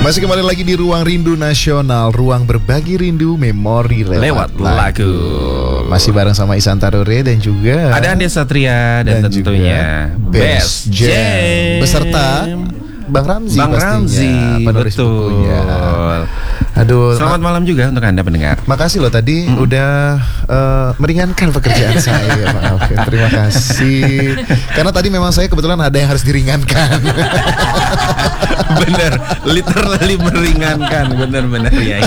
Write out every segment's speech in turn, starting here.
Masih kembali lagi di Ruang Rindu Nasional, ruang berbagi rindu memori lewat lagu. Masih bareng sama Ihsan Tarore dan juga ada Andi Satria dan tentunya Best Jam beserta Bang Ramzi, penulis bukunya. Aduh, selamat malam juga untuk Anda pendengar. Makasih loh tadi udah meringankan pekerjaan saya, Bang Alvin. Terima kasih. Karena tadi memang saya kebetulan ada yang harus diringankan. Bener, literally meringankan. Bener ya.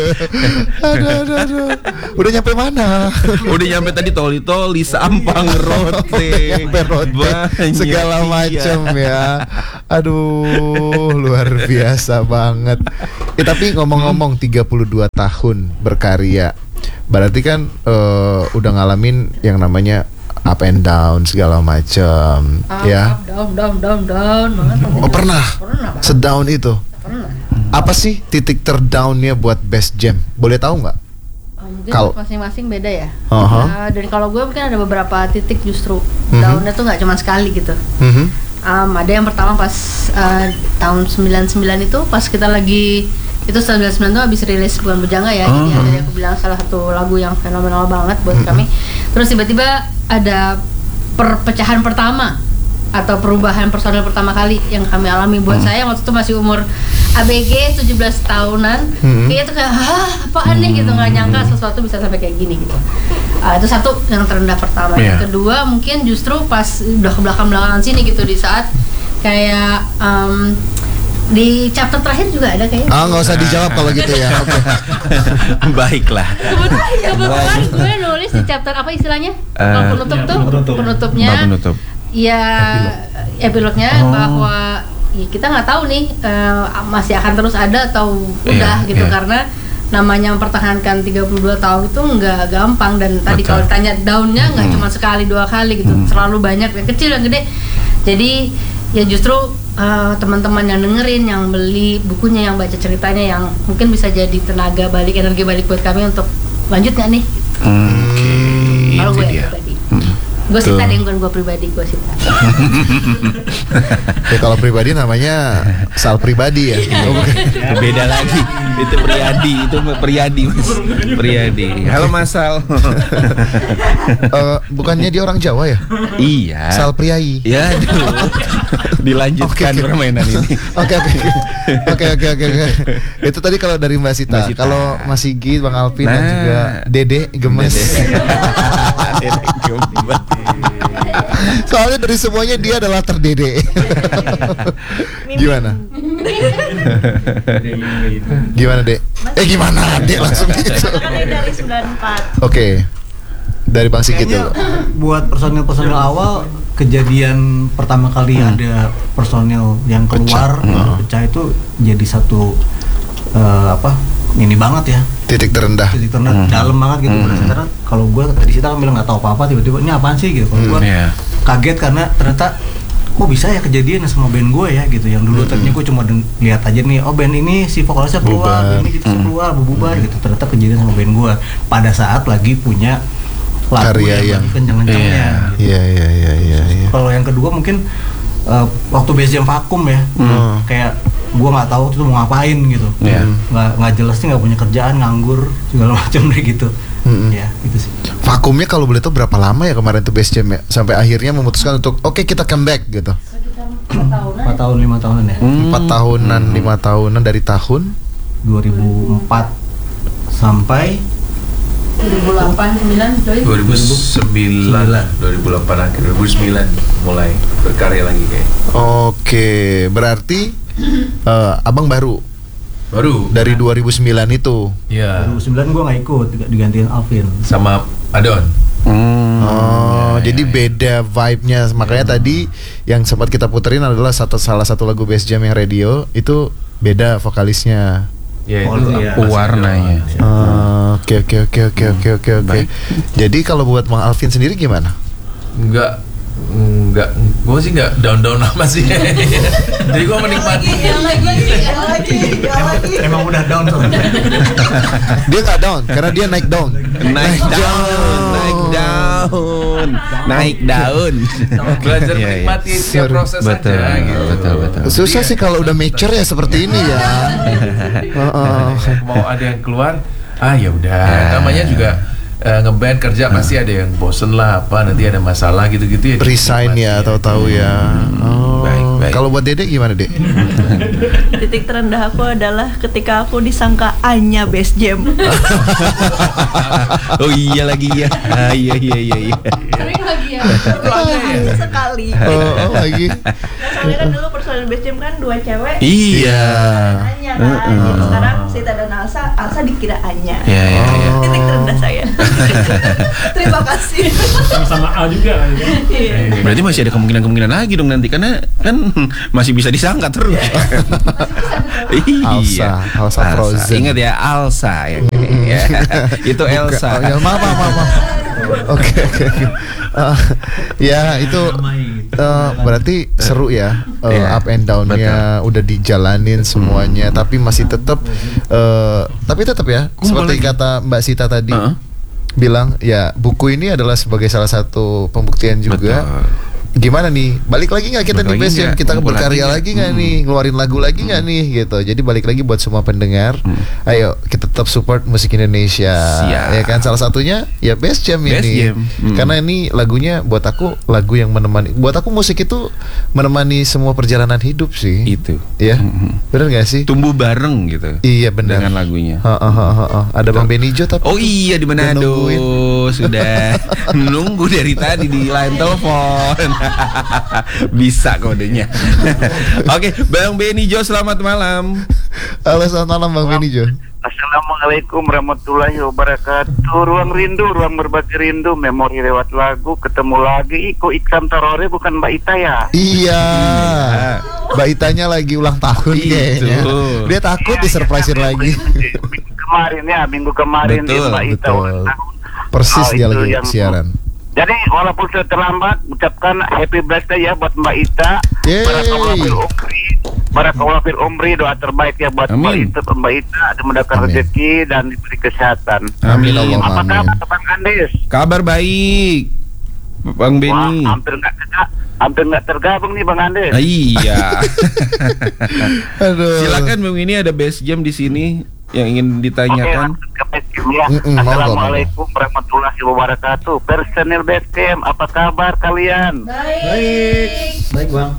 Aduh. Udah nyampe mana? Udah nyampe tadi toli sampang rote, segala macam ya. Aduh, luar biasa banget. Tapi ngomong-ngomong 32 tahun berkarya, berarti kan udah ngalamin yang namanya up and down segala macam, ya. Down. Oh, pernah. Sedown itu. Pernah. Apa sih titik terdownnya buat Best Jam? Boleh tahu nggak? Mungkin masing-masing beda ya. Dan kalau gue mungkin ada beberapa titik justru downnya tuh nggak cuma sekali gitu. Ada yang pertama pas tahun 99 itu pas kita lagi itu 99 tuh habis rilis Bukan Bujangga ya. Jadi yang tadi aku bilang salah satu lagu yang fenomenal banget buat kami. Terus tiba-tiba ada perpecahan pertama atau perubahan personil pertama kali yang kami alami. Buat saya waktu itu masih umur ABG 17 tahunan. Kayak itu kayak apaan nih gitu, nggak nyangka sesuatu bisa sampai kayak gini gitu. Itu satu yang terendah pertama. Yang kedua mungkin justru pas udah ke belakang-belakangan sini gitu, di saat kayak di chapter terakhir juga ada kayaknya. Nggak usah dijawab kalau gitu ya. Baiklah. Kebetulan gue nulis di chapter apa istilahnya? Penutup tuh. Penutupnya. Ya epilognya bahwa ya kita nggak tahu nih masih akan terus ada atau udah gitu. Karena namanya mempertahankan 32 tahun itu nggak gampang. Dan tadi kalau ditanya downnya nggak cuma sekali dua kali gitu, selalu banyak, yang kecil yang gede. Jadi ya justru teman-teman yang dengerin, yang beli bukunya, yang baca ceritanya, yang mungkin bisa jadi tenaga balik, energi balik buat kami untuk lanjut nggak nih? Kalau gue pribadi, gue Sita deh, bukan gue pribadi, gue Sita. Ya kalau pribadi namanya Sal pribadi ya. Beda lagi. Itu Priyadi. Halo Mas Sal. Bukannya dia orang Jawa ya? Iya. Sal Priai. Ya, dilanjutkan permainan ini. Oke. Itu tadi kalau dari Mbak Sita. Kalau Mas Sigit, Bang Alvin dan juga Dede Gemes. Dede Gemes. Soalnya dari semuanya dia adalah terdede. Gimana? Gimana Dek? Gimana Dek langsung gitu? Dari 94. Oke. Dari Bang Sigit dulu. Buat personil awal, kejadian pertama kali ada personil yang keluar pecah itu jadi satu ini banget ya, titik terendah dalam banget gitu. Karena kalau gue tadi Sita kan bilang nggak tahu apa-apa, tiba-tiba ini apaan sih gitu. Kalau gue kaget karena ternyata kok bisa ya kejadian sama band gue ya gitu. Yang dulu tadinya gue cuma lihat aja nih, band ini si vokalisnya keluar, band ini kita keluar, bubar gitu. Ternyata kejadian sama band gue pada saat lagi punya lagu karya yang kenceng-kencengnya. Iya. Kalau yang kedua mungkin waktu Best Jam vakum ya, kayak gue nggak tahu itu mau ngapain gitu, nggak jelas sih, nggak punya kerjaan, nganggur segala macam deh gitu. Ya itu sih. Vakumnya kalau boleh tahu berapa lama ya kemarin tuh Best Jam ya, sampai akhirnya memutuskan untuk kita comeback gitu? 4 tahun 5 tahunan ya. 4 tahunan 5 tahunan dari tahun 2004 sampai 2008, 9, 2008 akhir 2009 mulai berkarya lagi kayak. Oke, berarti abang baru dari 2009 itu. Iya. 2009 gue nggak ikut, digantiin Alvin sama Adon. Jadi beda vibe-nya. Makanya tadi yang sempat kita puterin adalah salah satu lagu Best Jam yang radio itu beda vokalisnya. Ya, itu warnanya. Oke. Jadi kalau buat Bang Alvin sendiri gimana? Enggak Enggak, gue sih enggak down amat sih. Jadi gue menikmati. Emang udah down tuh. Dia nggak down karena dia naik down. Naik daun. Belajar menikmati setiap proses aja gitu. Betul. Susah sih kalau udah mature ya seperti ini ya. Mau ada yang keluar, ya udah. Namanya juga ngeband kerja pasti ada yang bosen lah apa, nanti ada masalah gitu-gitu ya. Resign ya, tahu-tahu ya. Baik. Kalau buat Dede gimana, Dek? Titik terendah aku adalah ketika aku disangka Anya Best Jam. Oh iya lagi ya. Iya. Sering lagi ya. Hanya sekali. Oh lagi. Soalnya kan dulu personil Best Jam kan 2 cewek. Iya. Anya kan. Jadi sekarang Sita dan Alsa dikira Anya. Iya. Titik terendah saya. Terima kasih. Sama A juga kan. Iya. Berarti masih ada kemungkinan lagi dong nanti, karena kan masih bisa disangka terus. Alsa Frozen. Ingat ya, Alsa ya. Itu Elsa. Maaf. Oke. Ya itu berarti seru ya, up and down-nya udah dijalanin semuanya, tapi masih tetap ya seperti kata Mbak Sita tadi bilang ya, buku ini adalah sebagai salah satu pembuktian juga. Betul. Gimana nih, balik lagi nggak kita di Best Jam, kita Ngumpul berkarya lagi nggak nih, ngeluarin lagu lagi nggak nih gitu. Jadi balik lagi buat semua pendengar, ayo kita tetap support musik Indonesia. Siap. Ya kan, salah satunya ya Best Jam ini. Karena ini lagunya buat aku lagu yang menemani, buat aku musik itu menemani semua perjalanan hidup sih. Itu ya, bener nggak sih? tumbuh bareng gitu. Iya benar. Dengan lagunya. Ada Bang Benijo tapi Oh iya, di Manado sudah nunggu dari tadi di line telepon. Bisa kodenya. Oke, Bang Benijo, selamat malam. Halo, selamat malam Bang Benijo. Assalamualaikum warahmatullahi wabarakatuh. Ruang rindu, ruang berbagi rindu, memori lewat lagu, ketemu lagi. Iko Iksan Tarore, bukan Mbak Ita ya? Iya. Mbak Itanya lagi ulang tahun kayaknya. Dia takut disurprisein lagi. Minggu kemarin betul, Mbak Ita ulang tahun. Persis dia lagi siaran. Jadi walaupun sudah terlambat, ucapkan happy birthday ya buat Mbak Ita. Barakallahu fil umri, doa terbaik ya buat Mbak Ita, mendapatkan rezeki dan diberi kesehatan. Amin. Apa kabar Bang Andes? Kabar baik, Bang Beni. Wah, hampir nggak tergabung nih Bang Andes. Iya. Aduh. Silakan Bang, ini ada Best Jam di sini yang ingin ditanyakan. Assalamualaikum warahmatullahi wabarakatuh. Personil Best Jam, apa kabar kalian? Baik Bang.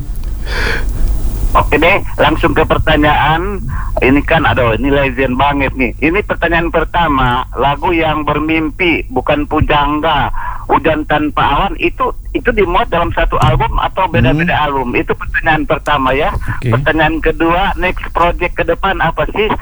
Oke deh, langsung ke pertanyaan. Ini kan ini legend banget nih. Ini pertanyaan pertama, lagu yang bermimpi bukan pujangga, hujan tanpa awan, itu dimuat dalam satu album atau beda-beda album? Itu pertanyaan pertama ya. Pertanyaan kedua, next project ke depan apa sih?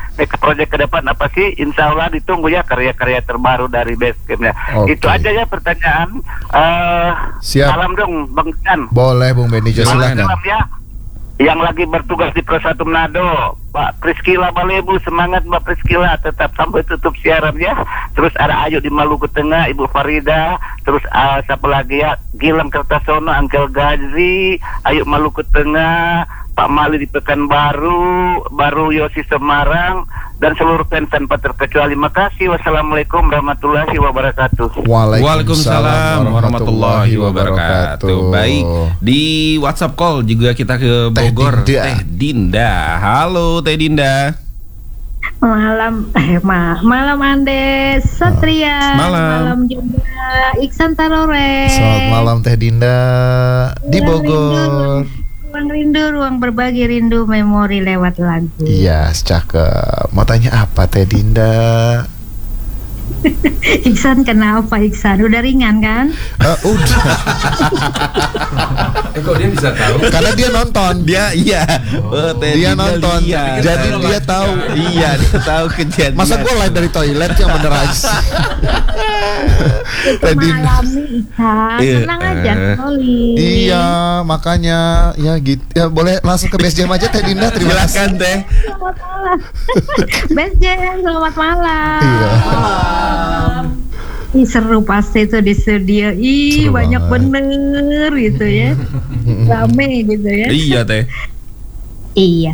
Insya Allah ditunggu ya karya-karya terbaru dari Best Jam ya. Itu aja ya pertanyaan. Siap. Salam dong Bang Chan. Boleh Bung Benijo, silakan. Salam ya. Yang lagi bertugas di Pro 1 Manado, Pak Priskila Balebu, semangat Mbak Priskila, tetap sampai tutup siaran ya. Terus ada Ayu di Maluku Tengah, Ibu Farida, terus siapa lagi ya, Gilang Kertasono, Angkel Gazi, Ayu Maluku Tengah, Pak Mali di Pekanbaru, Baru Yosi Semarang, dan seluruh fans tanpa terkecuali. Makasih. Wassalamualaikum warahmatullahi wabarakatuh. Waalaikumsalam warahmatullahi wabarakatuh. Baik, di WhatsApp call juga kita ke Bogor. Teh Dinda. Halo Teh Dinda. Malam Andes Satria. Malam juga Iksan Tarore. Selamat malam Teh Dinda di Bogor. Ruang rindu, ruang berbagi rindu, memori lewat lagu. Iya, cakep. Mau tanya apa Teh Dinda? Iksan kenapa Iksan? Udah ringan kan? Udah. Kok dia bisa tahu? Karena dia nonton. Dia dia nonton. Jadi dia tahu. Iya, dia tahu kejadian. Masa gue live dari toilet yang bener aja. Mengalami Iksan. Tenang aja, Oli. Iya, makanya ya gitu. Ya boleh langsung ke Best Jam aja Teh Dinda. Terima kasih Teh. Selamat malam. Best Jam, selamat malam. Iya. Seru pasti itu di studio. Seru Banyak banget. bener gitu ya. Rame gitu ya. Iya teh. Iya.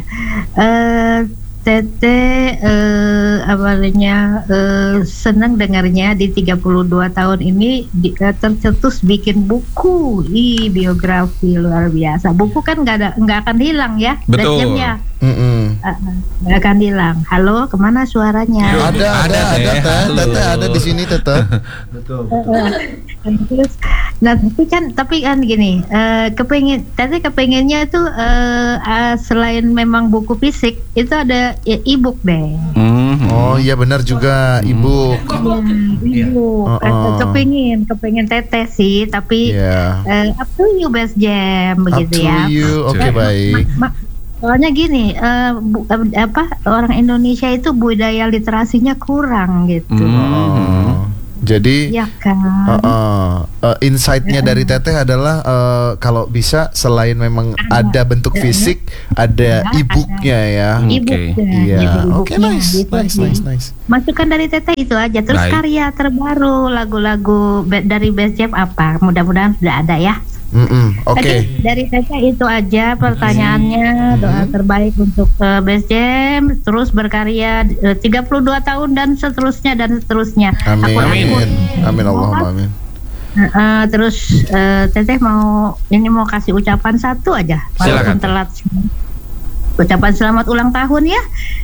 Teteh awalnya senang dengarnya di 32 tahun ini tercetus bikin buku biografi luar biasa. Buku kan nggak akan hilang ya. Betul. Nggak akan hilang. Halo, kemana suaranya? Ada Teteh ada di sini Teteh. Betul. Terus, nah tapi kan gini, Teteh kepengennya tuh selain memang buku fisik itu ada e-book deh. Oh iya benar juga Ibu. E-book. Kepengen Teteh sih, tapi up to you Best Jam begitu ya. Up to you, oke baik. Soalnya gini, orang Indonesia itu budaya literasinya kurang gitu. Jadi ya kan? Insight-nya dari Teteh adalah kalau bisa selain memang ada bentuk fisik, ada e-booknya ya. Iya. Oke, nice. Masukan dari Teteh itu aja. Terus karya terbaru, lagu-lagu dari Best Jam apa? Mudah-mudahan sudah ada ya. Oke. Dari Teteh itu aja pertanyaannya. Doa terbaik untuk Best Jam, terus berkarya 32 tahun dan seterusnya. Amin. Amin Allahumma amin. Terus Teteh mau kasih ucapan satu aja. Walaupun telat. Ucapan selamat ulang tahun ya.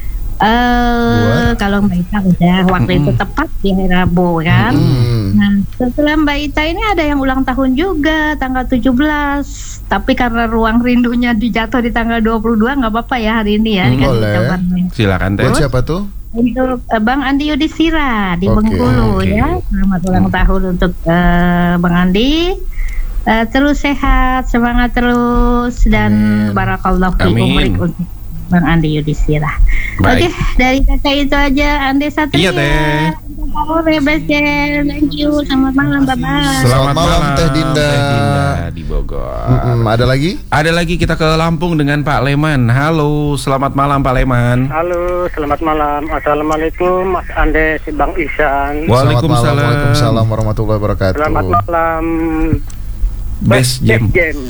Kalau Mbak Ita udah waktu itu tepat di hari Rabu kan. Nah setelah Mbak Ita ini ada yang ulang tahun juga tanggal 17. Tapi karena ruang rindunya dijatuh di tanggal 22 nggak apa-apa ya hari ini ya. Boleh. Silakan Teh. Buat siapa tuh? Untuk Bang Andi Yudhistira di Bengkulu ya. Selamat ulang tahun untuk Bang Andi. Terus sehat, semangat terus dan barakallahu fi umrik untuk Bang Andi Yudhistira. Oke, dari Teteh itu aja. Andi Satria. Iya Teh. Thank you. Selamat malam, bye-bye. Selamat malam Teh Dinda di Bogor. Ada lagi? Ada lagi, kita ke Lampung dengan Pak Leman. Halo, selamat malam Pak Leman. Halo, selamat malam. Assalamualaikum Mas Andes, Bang Ihsan. Waalaikumsalam warahmatullahi wabarakatuh. Selamat malam. Best Jam.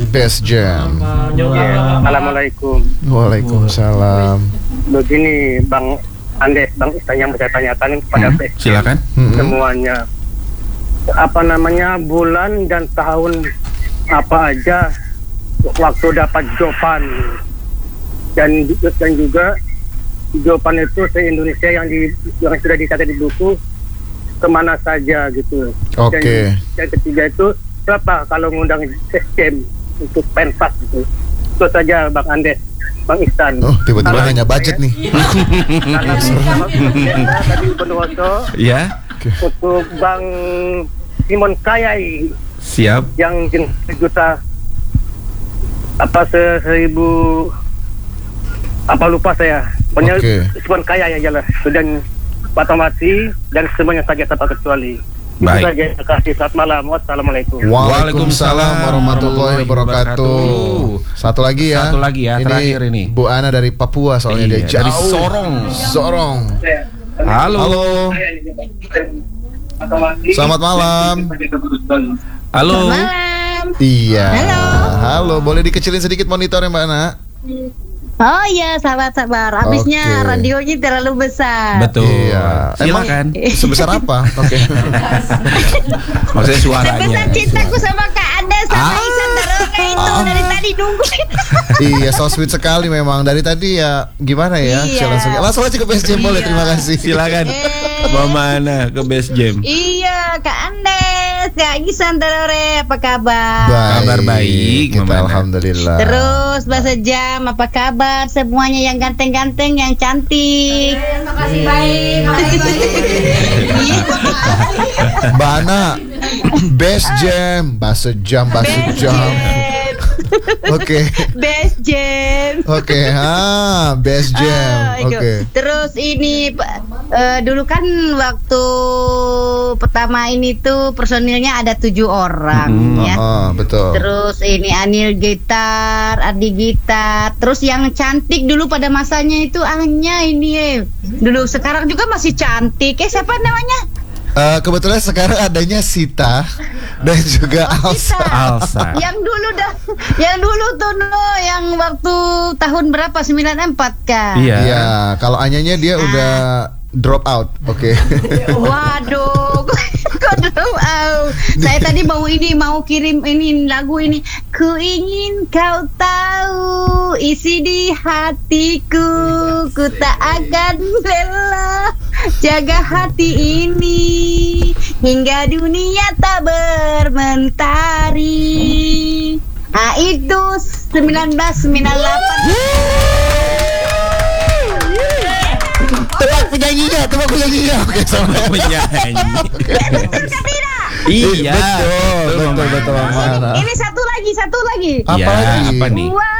Assalamualaikum. Waalaikumsalam. Begini Bang Andes, Bang Ihsan yang saya tanyakan kepada Best Jam. Silakan. Semuanya. Apa namanya bulan dan tahun apa aja waktu dapat jawaban dan juga jawaban itu se-Indonesia yang sudah dicatat di buku kemana saja gitu. Oke. Dan ketiga itu siapa kalau ngundang sistem untuk pentas gitu. Itu saja Bang Andes, Bang Ihsan. Oh, tiba-tiba hanya budget nih. Tadi Bondowoso. Ya. Untuk Bang Simon Kayai. Siap. Yang juta apa 1000 apa lupa saya. Pokoknya Simon Kayai aja lah. Dan Pak Tomasi dan semuanya saja tanpa kecuali. Baik. Itu saja. Terima kasih. Selamat malam. Wassalamualaikum. Waalaikumsalam warahmatullahi wabarakatuh. Satu lagi ya. Terakhir ini. Bu Ana dari Papua soalnya dia jauh. Dari Sorong. Halo. Selamat malam. Halo. Selamat malam. Iya. Halo. Boleh dikecilin sedikit monitornya Mbak Ana? Oh iya, sabar. Habisnya radionya terlalu besar. Betul. Iya. Silakan. Sebesar apa? Oke. Maksudnya suaranya. Sebesar cintaku sama Kak Anda sama Ihsan Daroka itu dari tadi nunggu. Iya, so sweet sekali memang. Dari tadi ya gimana ya? Iya. Langsung aja ke Best Jam boleh. Terima kasih. Silakan. Mana ke Best Jam? Iya, Kak Andes, Kak Ihsan Darore, apa kabar? Kabar baik, kita alhamdulillah. Terus Bahasa Jam, apa kabar? Semuanya yang ganteng-ganteng, yang cantik. Makasih baik. Mbak Ana, Best Jam, Bahasa Jam. Oke. Best Jam. Oke, Best Jam. Oke. Terus ini dulu kan waktu pertama ini tuh personilnya ada 7 orang ya. Betul. Terus ini Anil gitar, Ardi gitar. Terus yang cantik dulu pada masanya itu Anya ini dulu, sekarang juga masih cantik. Siapa namanya? Kebetulan sekarang adanya Sita dan juga Alsa. Yang dulu tuh yang waktu tahun berapa 94 kan? Iya. Kalau Anyanya dia udah drop out. Oke. Waduh, kok drop out? Saya tadi mau kirim lagu ini. Ku ingin kau tahu isi di hatiku, ku tak akan rela jaga hati ini hingga dunia tak bermentari. Nah itu 1998. Tebak penyanyinya. Oke, sama penyanyi. Iya, betul. Ini satu lagi. Apa lagi? Apa nih?